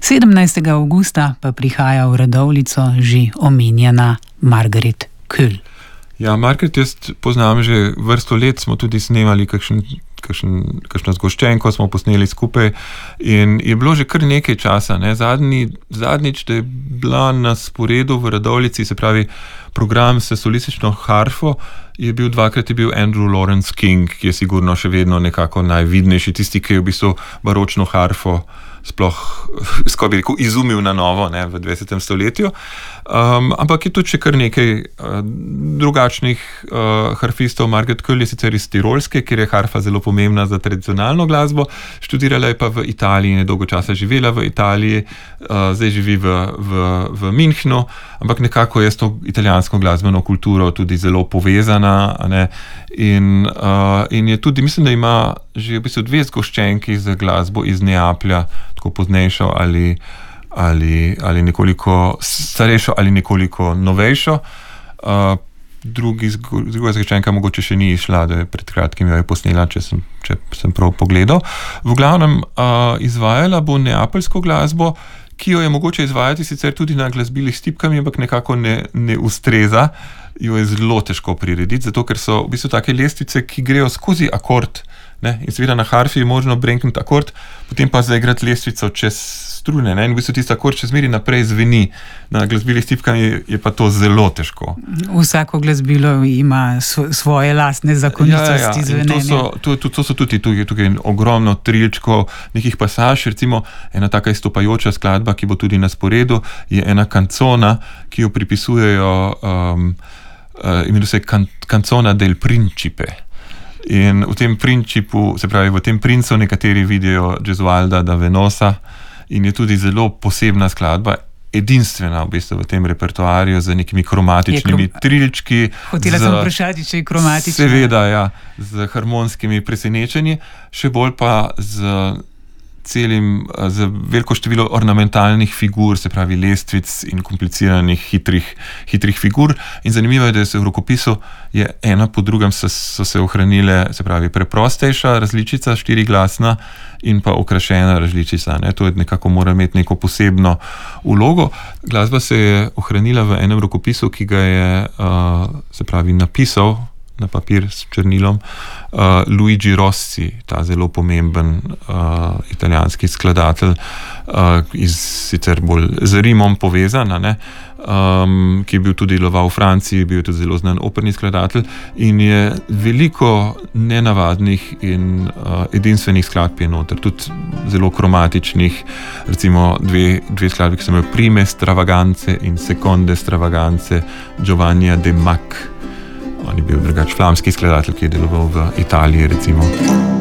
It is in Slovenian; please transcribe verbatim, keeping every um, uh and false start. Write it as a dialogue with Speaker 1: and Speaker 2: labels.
Speaker 1: sedemnajstega avgusta pa prihaja v Radovljico že omenjena Margaret Köll.
Speaker 2: Ja, Margaret jaz poznam že vrsto let, smo tudi snemali kakšen, kakšen, kakšno zgoščenko, smo posneli skupaj in je bilo že kar nekaj časa. Ne? Zadnji, zadnjič, da je bila na sporedu v Radovljici, se pravi program s solistično harfo, je bil dvakrat je bil Andrew Lawrence King, ki je sigurno še vedno nekako najvidnejši, tisti, ki je v bistvu baročno harfo sploh, skoro bi rekel, izumil na novo, ne, v dvajsetem stoletju. Um, ampak je tudi še kar nekaj uh, drugačnih uh, harfistov. Margaret Köll je sicer iz Tirolske, kjer je harfa zelo pomembna za tradicionalno glasbo. Študirala je pa v Italiji in je dolgo časa živela v Italiji, uh, zdaj živi v, v, v Münchnu, ampak nekako je s to italijansko glasbeno kulturo tudi zelo povezana. Ne, in, uh, in je tudi, mislim, da ima že v bistvu dve zgoščenki za glasbo iz Neaplja, tako poznejšo ali, ali, ali nekoliko starejšo ali nekoliko novejšo. Uh, drugi druga zgoščenka mogoče še ni išla, da je pred kratkim jo je posnela, če sem, če sem prav pogledal. V glavnem uh, izvajala bo neapeljsko glasbo, ki jo je mogoče izvajati sicer tudi na glasbilih s tipkami, ampak nekako ne, ne ustreza. Jo je zelo težko prirediti, zato ker so v bistvu take lestvice, ki grejo skozi akord. Ne? In seveda na harfi je možno brenkniti akord, potem pa zaigrati lestvico čez strune. Ne? In v bistvu tisti akord še zmeri naprej zveni. Na glasbilih s tipkami je, je pa to zelo težko.
Speaker 1: Vsako glasbilo ima svoje lastne zakonitosti
Speaker 2: ja, ja, ja.
Speaker 1: zvenenja.
Speaker 2: To so, to, to, to so tudi tukaj, tukaj ogromno trilčkov, nekih pasaž, recimo ena taka izstopajoča skladba, ki bo tudi na sporedu, je ena kancona, ki jo pripisujejo um, uh, imenuje se kan, Canzona del Principe. In v tem principu, se pravi v tem princu nekateri vidijo Gesualda da Venosa in je tudi zelo posebna skladba, edinstvena v bistvu v tem repertoarju z nekimi kromatičnimi krom... trilčki.
Speaker 1: Hotela sem vprašati, če je kromatična.
Speaker 2: Seveda, ja, z harmonskimi presenečenji, še bolj pa z celim, z veliko število ornamentalnih figur, se pravi lestvic in kompliciranih hitrih, hitrih figur. In zanimivo je, da se v rokopisu je ena po drugem so, so se ohranile, se pravi preprostejša različica, štiriglasna in pa okrašena različica. Ne? To je nekako mora imeti neko posebno vlogo. Glasba se je ohranila v enem rokopisu, ki ga je, uh, se pravi, napisal na papir s črnilom uh, Luigi Rossi, ta zelo pomemben uh, italijanski skladatelj, uh, iz sicer bolj z Rimom povezan, ne, um, ki je bil tudi loval v Franciji, bil je tudi zelo znan operni skladatelj in je veliko nenavadnih in uh, edinstvenih skladb je noter, tudi zelo kromatičnih, recimo dve, dve skladbe, ki so imeli Prime Stravagance in Seconde Stravagance Giovannija de Mack. On je bil drugač flamski skladatelj, ki je deloval v Italiji, recimo.